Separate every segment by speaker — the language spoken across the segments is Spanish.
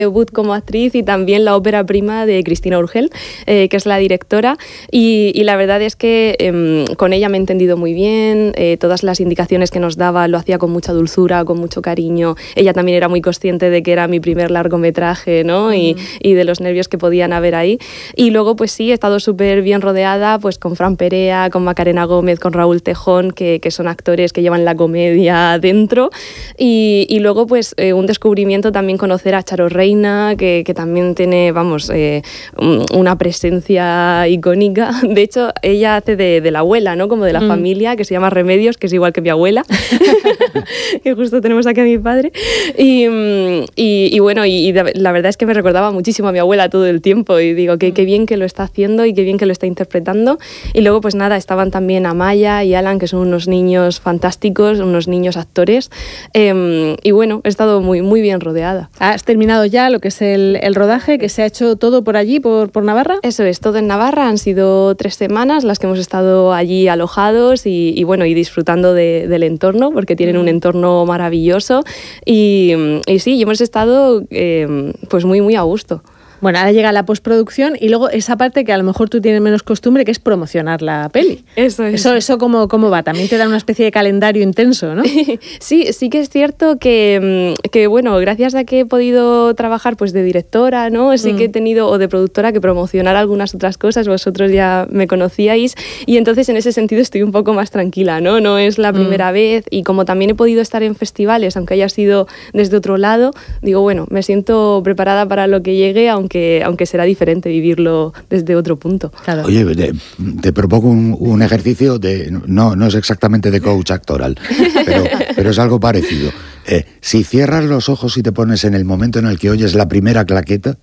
Speaker 1: debut como actriz y también la ópera prima de Cristina Urgell, que es la directora, y la verdad es que con ella me he entendido muy bien, todas las indicaciones que nos daba lo hacía con mucha dulzura, con mucho cariño. Ella también era muy consciente de que era mi primer largometraje, ¿no? Y de los nervios que podían haber ahí. Y luego, pues sí, he estado súper bien rodeada pues con Fran Perea, con Macarena Gómez, con Raúl Tejón, que son actores que llevan la comedia dentro. Y luego, pues un descubrimiento también conocer a Charo Reina, que también tiene, vamos, una presencia icónica. De hecho, ella hace de la abuela, ¿no? Como de la familia, que se llama Remedios, que es igual que mi abuela, que justo tenemos aquí a mi padre. Y bueno, la verdad es que me recordaba muchísimo a mi abuela todo el tiempo, y digo, qué bien que lo está haciendo y qué bien que lo está interpretando. Y luego, pues nada, estaban también Amaya y Alan, que son unos niños fantásticos, unos niños actores. Y bueno, he estado muy, muy bien rodeada.
Speaker 2: ¿Has terminado ya lo que es el rodaje, que se ha hecho todo por allí, por Navarra?
Speaker 1: Eso es, todo en Navarra. Han sido 3 semanas las que hemos estado allí alojados y bueno, y disfrutando del entorno, porque tienen un entorno maravilloso. Y sí, hemos estado pues muy, muy a gusto.
Speaker 2: Bueno, ahora llega la postproducción y luego esa parte que a lo mejor tú tienes menos costumbre, que es promocionar la peli.
Speaker 1: Eso es.
Speaker 2: Eso ¿cómo va? También te da una especie de calendario intenso, ¿no?
Speaker 1: Sí que es cierto que bueno, gracias a que he podido trabajar pues de directora, ¿no? Sí que he tenido, o de productora, que promocionar algunas otras cosas. Vosotros ya me conocíais y entonces en ese sentido estoy un poco más tranquila, ¿no? No es la primera vez, y como también he podido estar en festivales, aunque haya sido desde otro lado, digo, bueno, me siento preparada para lo que llegue, aunque será diferente vivirlo desde otro punto.
Speaker 3: Claro. Oye, te propongo un ejercicio no es exactamente de coach actoral, pero es algo parecido. Si cierras los ojos y te pones en el momento en el que oyes la primera claqueta,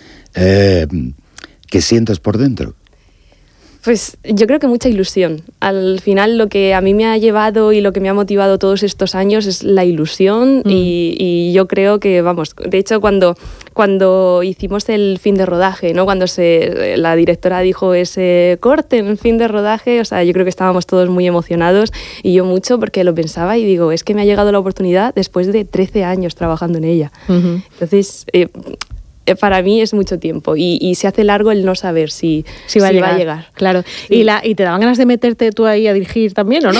Speaker 3: ¿qué sientes por dentro?
Speaker 1: Pues yo creo que mucha ilusión. Al final lo que a mí me ha llevado y lo que me ha motivado todos estos años es la ilusión y yo creo que, vamos, de hecho cuando hicimos el fin de rodaje, ¿no? Cuando la directora dijo ese corte en el fin de rodaje, o sea, yo creo que estábamos todos muy emocionados y yo mucho, porque lo pensaba y digo, es que me ha llegado la oportunidad después de 13 años trabajando en ella. Entonces, para mí es mucho tiempo y se hace largo el no saber si va a llegar.
Speaker 2: Claro. Sí. ¿Y te daban ganas de meterte tú ahí a dirigir también o no?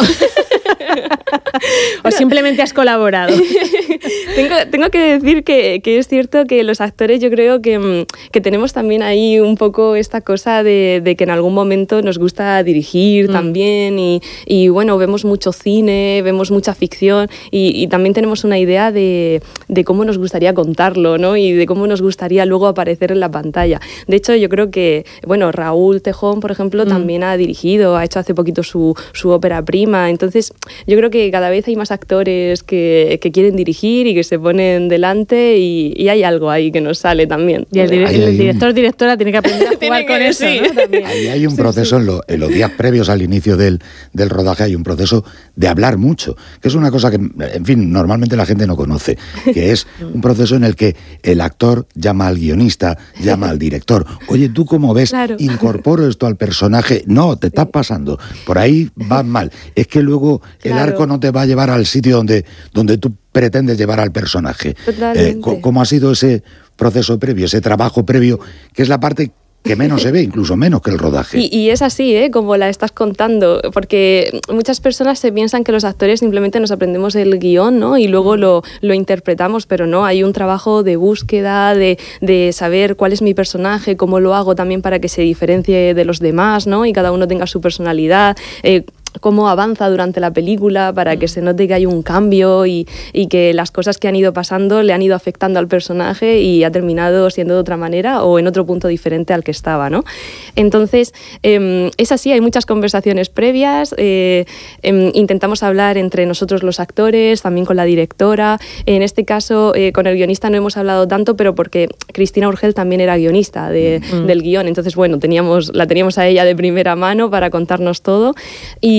Speaker 2: ¿O simplemente has colaborado?
Speaker 1: Tengo que decir que es cierto que los actores, yo creo que tenemos también ahí un poco esta cosa de que en algún momento nos gusta dirigir también y bueno, vemos mucho cine, vemos mucha ficción y también tenemos una idea de cómo nos gustaría contarlo, ¿no? Y de cómo nos gustaría luego aparecer en la pantalla. De hecho, yo creo que, bueno, Raúl Tejón, por ejemplo, también ha dirigido, ha hecho hace poquito su ópera prima. Entonces, yo creo que cada vez hay más actores que quieren dirigir y que se ponen delante y hay algo ahí que nos sale también.
Speaker 2: Y el directora tiene que aprender a jugar con eso,
Speaker 1: sí,
Speaker 2: ¿no? También.
Speaker 3: Ahí hay un proceso en los días previos al inicio del rodaje, hay un proceso de hablar mucho, que es una cosa que, en fin, normalmente la gente no conoce, que es un proceso en el que el actor llama al guionista, llama al director. Oye, ¿tú cómo ves?
Speaker 1: Claro.
Speaker 3: ¿Incorporo esto al personaje? No, te estás pasando. Por ahí vas mal. Es que luego el arco no te va a llevar al sitio donde tú pretendes llevar al personaje. ¿Cómo ha sido ese proceso previo, ese trabajo previo, que es la parte que menos se ve, incluso menos que el rodaje?
Speaker 1: Y es así, como la estás contando, porque muchas personas se piensan que los actores simplemente nos aprendemos el guión, ¿no? Y luego lo interpretamos, pero no, hay un trabajo de búsqueda, de saber cuál es mi personaje, cómo lo hago también para que se diferencie de los demás, ¿no? Y cada uno tenga su personalidad, cómo avanza durante la película para que se note que hay un cambio y que las cosas que han ido pasando le han ido afectando al personaje y ha terminado siendo de otra manera o en otro punto diferente al que estaba, ¿no? Entonces, es así, hay muchas conversaciones previas, intentamos hablar entre nosotros los actores, también con la directora. En este caso, con el guionista no hemos hablado tanto, pero porque Cristina Urgell también era guionista del guión, entonces, bueno, la teníamos a ella de primera mano para contarnos todo. Y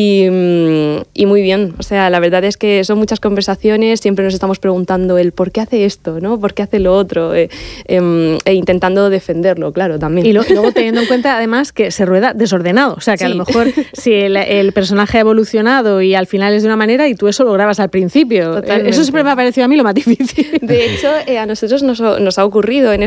Speaker 1: y muy bien. O sea, la verdad es que son muchas conversaciones, siempre nos estamos preguntando el por qué hace esto, ¿no? ¿Por qué hace lo otro? E intentando defenderlo, claro, también.
Speaker 2: Y luego teniendo en cuenta además que se rueda desordenado, o sea que a lo mejor si el personaje ha evolucionado y al final es de una manera y tú eso lo grabas al principio. Totalmente. Eso siempre me ha parecido a mí lo más difícil.
Speaker 1: De hecho, a nosotros nos ha ocurrido en